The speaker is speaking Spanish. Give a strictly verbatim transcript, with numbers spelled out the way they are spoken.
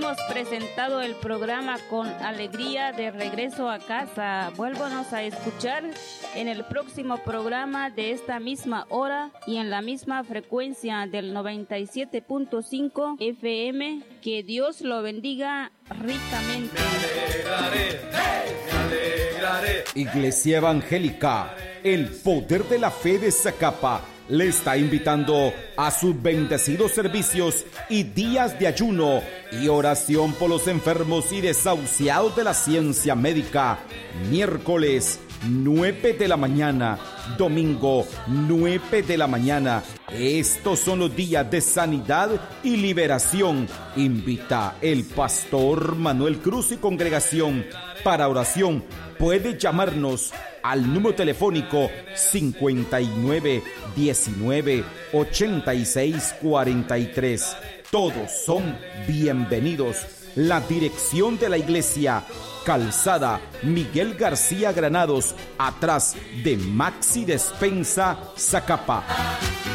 hemos presentado el programa con alegría de regreso a casa. Vuélvanos a escuchar en el próximo programa de esta misma hora y en la misma frecuencia del noventa y siete punto cinco F M. Que Dios lo bendiga ricamente. Me alegraré, me alegraré. Iglesia Evangélica, el poder de la fe de Zacapa, le está invitando a sus bendecidos servicios y días de ayuno y oración por los enfermos y desahuciados de la ciencia médica. Miércoles nueve de la mañana, domingo nueve de la mañana. Estos son los días de sanidad y liberación. Invita el pastor Manuel Cruz y congregación. Para oración puede llamarnos al número telefónico cincuenta y nueve, diecinueve, ochenta y seis, cuarenta y tres. Todos son bienvenidos. La dirección de la iglesia: Calzada Miguel García Granados, atrás de Maxi Despensa, Zacapa.